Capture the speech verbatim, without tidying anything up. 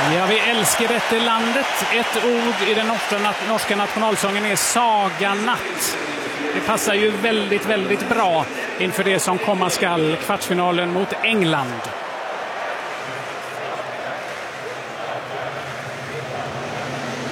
Ja, vi älskar detta landet. Ett ord i den norska nationalsången är saganatt. Det passar ju väldigt, väldigt bra inför det som komma skall, kvartsfinalen mot England.